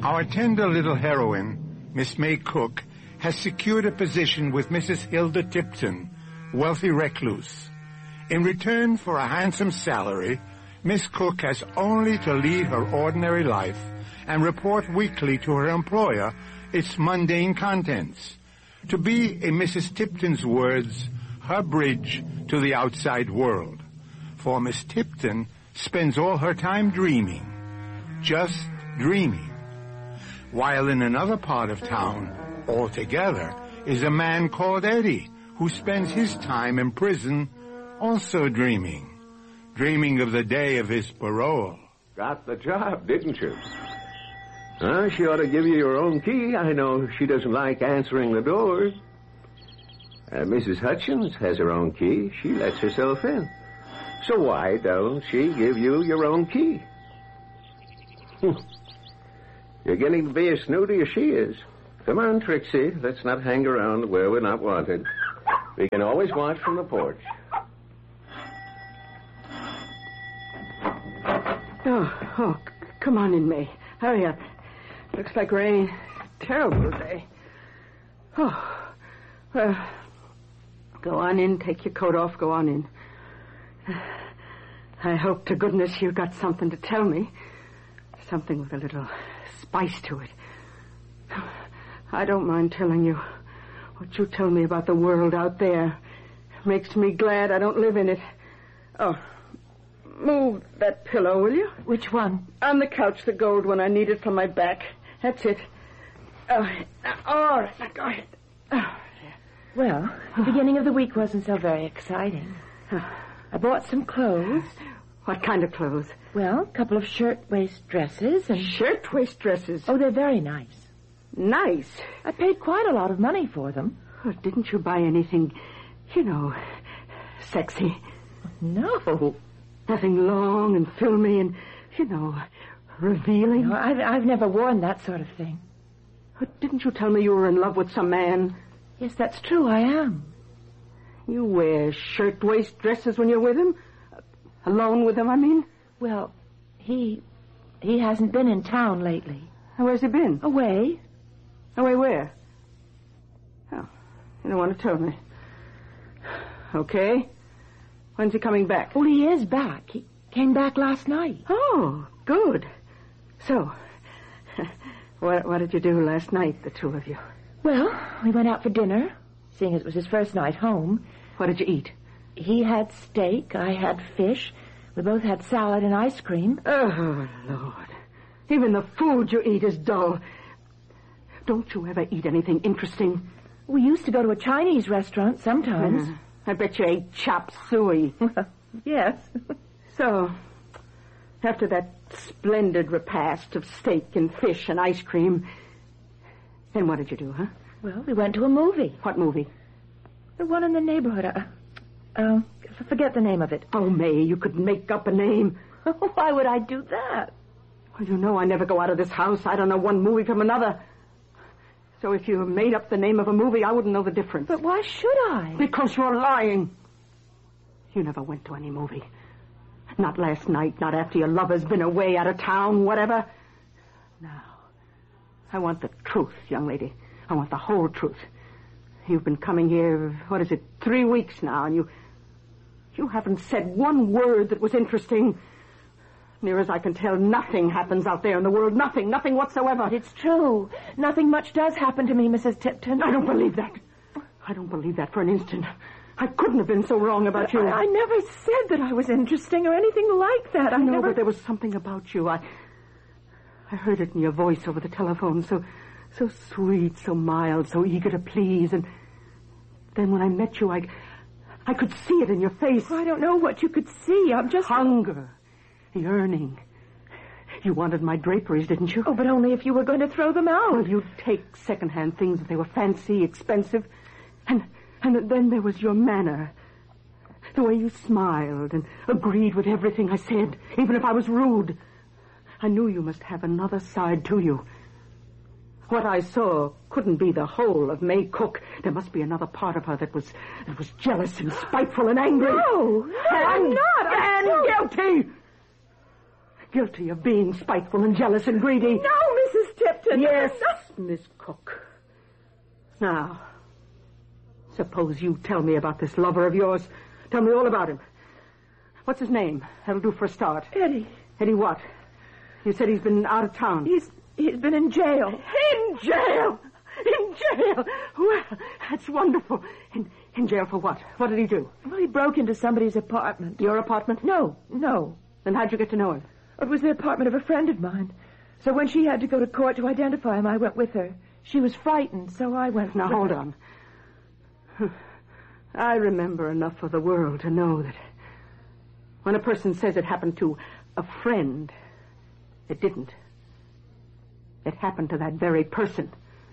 Our tender little heroine, Miss May Cook, has secured a position with Mrs. Hilda Tipton, wealthy recluse. In return for a handsome salary, Miss Cook has only to lead her ordinary life and report weekly to her employer its mundane contents, to be, in Mrs. Tipton's words, her bridge to the outside world. For Miss Tipton spends all her time dreaming, just dreaming. While in another part of town, altogether, is a man called Eddie, who spends his time in prison also dreaming of the day of his parole. Got the job, didn't you? She ought to give you your own key. I know she doesn't like answering the doors. Mrs. Hutchins has her own key. She lets herself in. So why don't she give you your own key? You're getting to be as snooty as she is. Come on, Trixie. Let's not hang around where we're not wanted. We can always watch from the porch. Come on in, May. Hurry up. Looks like rain. Terrible day. Oh, well, go on in. Take your coat off. Go on in. I hope to goodness you got something to tell me. Something with a little spice to it. I don't mind telling you. What you tell me about the world out there makes me glad I don't live in it. Oh, move that pillow, will you? Which one? On the couch, the gold one. I need it for my back. That's it. All right, now go ahead. Well, the beginning of the week wasn't so very exciting. I bought some clothes. What kind of clothes? Well, a couple of shirt-waist dresses and... Shirt-waist dresses? Oh, they're very nice. Nice? I paid quite a lot of money for them. Oh, didn't you buy anything, sexy? No. Nothing long and filmy and, revealing? No, I've never worn that sort of thing. Oh, didn't you tell me you were in love with some man? Yes, that's true, I am. You wear shirt-waist dresses when you're with him? Alone with him, I mean? Well, he hasn't been in town lately. Where's he been? Away. Away where? Oh, you don't want to tell me. Okay. When's he coming back? Well, he is back. He came back last night. Oh, good. So, what did you do last night, the two of you? Well, we went out for dinner, seeing as it was his first night home. What did you eat? He had steak, I had fish. We both had salad and ice cream. Oh, Lord. Even the food you eat is dull. Don't you ever eat anything interesting? We used to go to a Chinese restaurant sometimes. I bet you ate chop suey. Yes. So, after that splendid repast of steak and fish and ice cream, then what did you do, huh? Well, we went to a movie. What movie? The one in the neighborhood. Forget the name of it. Oh, May, you could make up a name. Why would I do that? Well, you know I never go out of this house. I don't know one movie from another. So if you made up the name of a movie, I wouldn't know the difference. But why should I? Because you're lying. You never went to any movie. Not last night, not after your lover's been away, out of town, whatever. Now, I want the truth, young lady. I want the whole truth. You've been coming here, 3 weeks now, and you haven't said one word that was interesting. Near as I can tell, nothing happens out there in the world. Nothing whatsoever. But it's true. Nothing much does happen to me, Mrs. Tipton. I don't believe that. I don't believe that for an instant. I couldn't have been so wrong about you. I never said that I was interesting or anything like that. I know, never... but there was something about you. I heard it in your voice over the telephone. So sweet, so mild, so eager to please. And then when I met you, I could see it in your face. I don't know what you could see. I'm just... Hunger. Yearning. You wanted my draperies, didn't you? Oh, but only if you were going to throw them out. Well, you'd take second-hand things if they were fancy, expensive. And then there was your manner. The way you smiled and agreed with everything I said, even if I was rude. I knew you must have another side to you. What I saw couldn't be the whole of May Cook. There must be another part of her that was jealous and spiteful and angry. No, I'm not. And guilty. Guilty of being spiteful and jealous and greedy. No, Mrs. Tipton. Tipton. Yes, Miss Cook. Now, suppose you tell me about this lover of yours. Tell me all about him. What's his name? That'll do for a start. Eddie. Eddie what? You said he's been out of town. He's been in jail. In jail! In jail! Well, that's wonderful. In jail for what? What did he do? Well, he broke into somebody's apartment. Your apartment? No. Then how'd you get to know him? It was the apartment of a friend of mine. So when she had to go to court to identify him, I went with her. She was frightened, so I went. Now, hold on. I remember enough of the world to know that when a person says it happened to a friend, it didn't. It happened to that very person.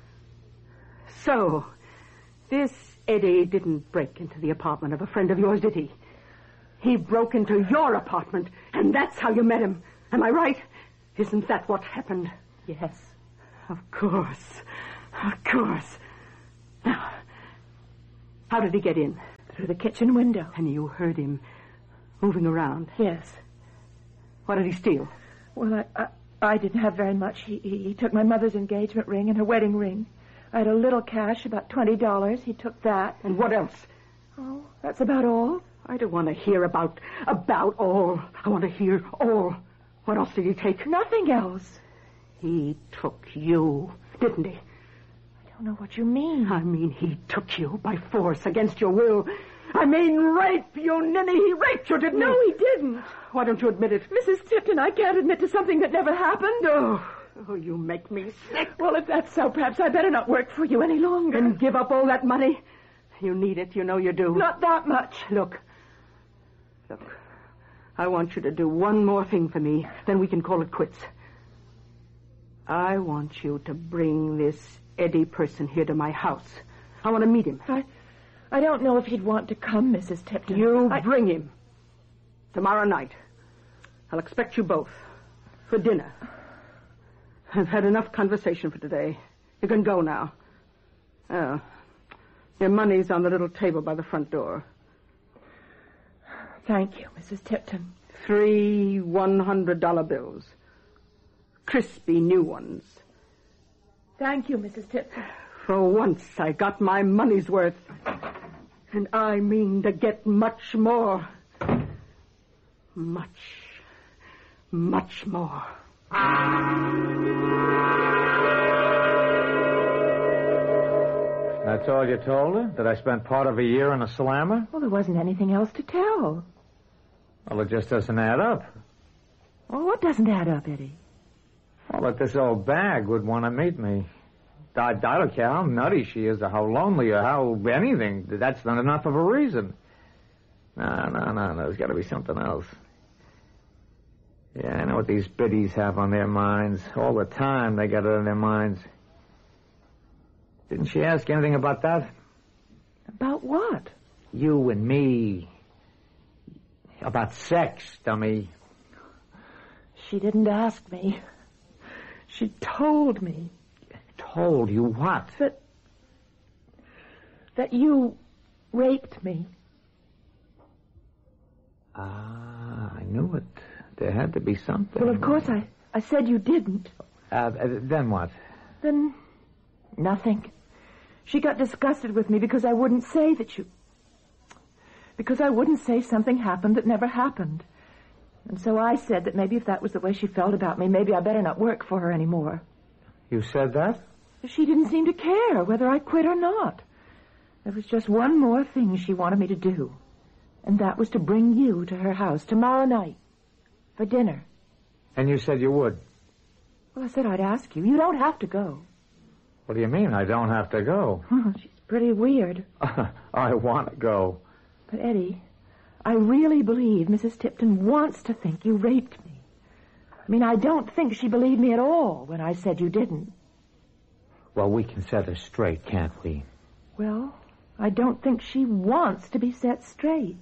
So, this Eddie didn't break into the apartment of a friend of yours, did he? He broke into your apartment, and that's how you met him. Am I right? Isn't that what happened? Yes. Of course. Of course. Now, how did he get in? Through the kitchen window. And you heard him moving around? Yes. What did he steal? Well, I didn't have very much. He took my mother's engagement ring and her wedding ring. I had a little cash, about $20. He took that. And what else? Oh, that's about all. I don't want to hear about all. I want to hear all. What else did he take? Nothing else. He took you, didn't he? I don't know what you mean. I mean, he took you by force against your will. I mean, rape, you ninny. He raped you, didn't he? No, he didn't. Why don't you admit it? Mrs. Tipton, I can't admit to something that never happened. Oh, you make me sick. Well, if that's so, perhaps I better not work for you any longer. And give up all that money? You need it, you know you do. Not that much. Look, I want you to do one more thing for me, then we can call it quits. I want you to bring this Eddie person here to my house. I want to meet him. I don't know if he'd want to come, Mrs. Tipton. You bring him. Tomorrow night. I'll expect you both. For dinner. I've had enough conversation for today. You can go now. Oh. Your money's on the little table by the front door. Thank you, Mrs. Tipton. 3 $100 bills. Crispy new ones. Thank you, Mrs. Tipton. For once, I got my money's worth. And I mean to get much more. Much more. That's all you told her? That I spent part of a year in a slammer? Well, there wasn't anything else to tell. Well, it just doesn't add up. Well, what doesn't add up, Eddie? Well, that this old bag would want to meet me. I don't care how nutty she is or how lonely or how anything. That's not enough of a reason. No. There's got to be something else. Yeah, I know what these biddies have on their minds. All the time they got it on their minds. Didn't she ask anything about that? About what? You and me. About sex, dummy. She didn't ask me. She told me. Told you what? That you raped me. I knew it. There had to be something. Well, of course I said you didn't. Then what? Then nothing. She got disgusted with me because I wouldn't say something happened that never happened. And so I said that maybe if that was the way she felt about me, maybe I better not work for her anymore. You said that? She didn't seem to care whether I quit or not. There was just one more thing she wanted me to do. And that was to bring you to her house tomorrow night for dinner. And you said you would? Well, I said I'd ask you. You don't have to go. What do you mean I don't have to go? She's pretty weird. I want to go. But, Eddie, I really believe Mrs. Tipton wants to think you raped me. I mean, I don't think she believed me at all when I said you didn't. Well, we can set her straight, can't we? Well, I don't think she wants to be set straight.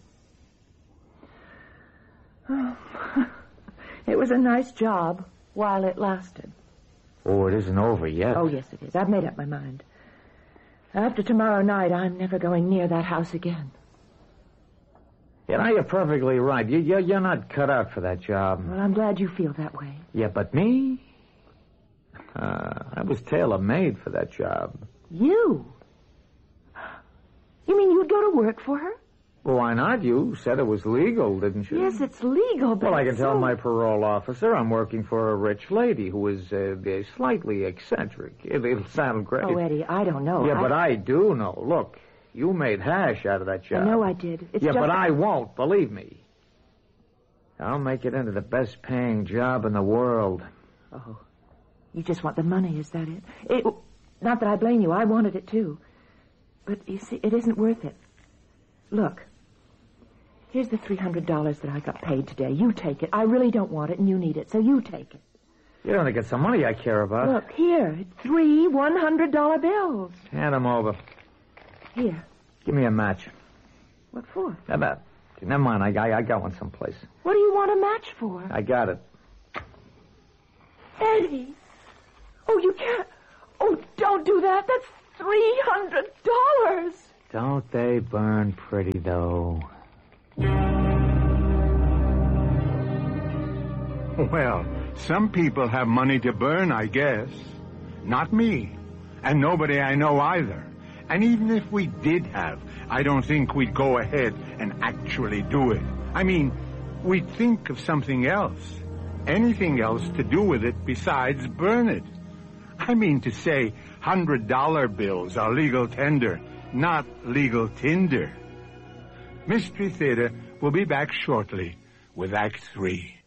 Oh, it was a nice job while it lasted. Oh, it isn't over yet. Oh, yes, it is. I've made up my mind. After tomorrow night, I'm never going near that house again. You know, you're perfectly right. You're not cut out for that job. Well, I'm glad you feel that way. Yeah, but me? I was tailor-made for that job. You? You mean you'd go to work for her? Well, why not? You said it was legal, didn't you? Yes, it's legal, but Well, I can tell so... my parole officer I'm working for a rich lady who is slightly eccentric. It'll sound great. Oh, Eddie, I don't know. Yeah, but I do know. Look, you made hash out of that job. I know I did. It's yeah, just... but I won't, believe me. I'll make it into the best-paying job in the world. Oh, you just want the money, is that it? Not that I blame you. I wanted it, too. But, you see, it isn't worth it. Look, here's the $300 that I got paid today. You take it. I really don't want it, and you need it, so you take it. You don't think it's the money I care about. Look, here, 3 $100 bills. Hand them over. Here. Give me a match. What for? Never mind, I got one someplace. What do you want a match for? I got it. Eddie! Oh, you can't... Oh, don't do that. That's $300. Don't they burn pretty, though? Well, some people have money to burn, I guess. Not me. And nobody I know either. And even if we did have, I don't think we'd go ahead and actually do it. I mean, we'd think of something else. Anything else to do with it besides burn it. I mean to say, $100 bills are legal tender, not legal tinder. Mystery Theater will be back shortly with Act 3.